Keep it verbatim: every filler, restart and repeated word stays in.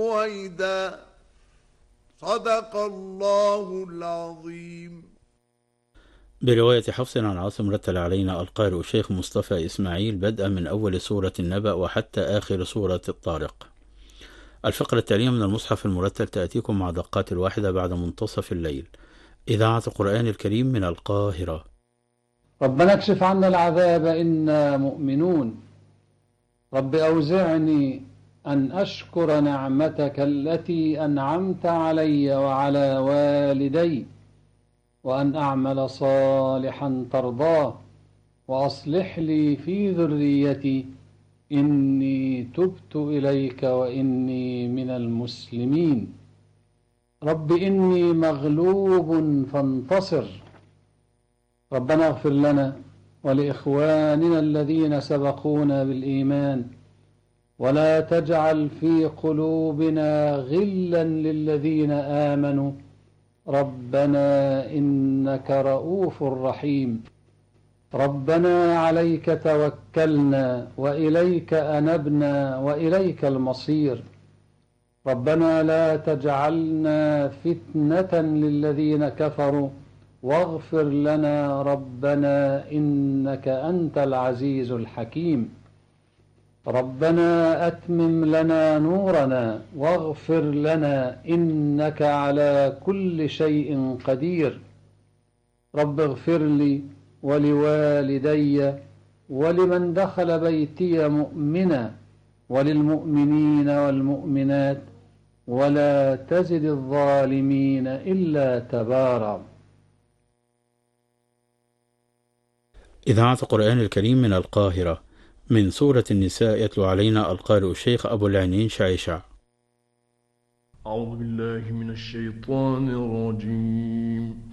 رويدا. صدق الله العظيم. برواية حفص عن عاصم رتل علينا القارئ الشيخ مصطفى إسماعيل بدءا من أول سورة النبأ وحتى آخر سورة الطارق. الفقرة التالية من المصحف المرتل تأتيكم مع دقات الواحدة بعد منتصف الليل. إذاعة القرآن الكريم من القاهرة. ربنا اكشف عنا العذاب إنا مؤمنون. رب أوزعني أن أشكر نعمتك التي أنعمت علي وعلى والدي وأن أعمل صالحا ترضاه وأصلح لي في ذريتي إني تبت إليك وإني من المسلمين. رب إني مغلوب فانتصر. ربنا اغفر لنا ولإخواننا الذين سبقونا بالإيمان ولا تجعل في قلوبنا غلا للذين آمنوا ربنا إنك رؤوف رحيم. ربنا عليك توكلنا وإليك أنبنا وإليك المصير. ربنا لا تجعلنا فتنة للذين كفروا واغفر لنا ربنا إنك أنت العزيز الحكيم. ربنا أتمم لنا نورنا واغفر لنا إنك على كل شيء قدير. رب اغفر لي ولوالدي ولمن دخل بيتي مؤمنا وللمؤمنين والمؤمنات ولا تزد الظالمين إلا تبارا. إذاعة القرآن الكريم من القاهرة. من سورة النساء يتلو علينا القارئ الشيخ أبو العنين شعيشع. أعوذ بالله من الشيطان الرجيم.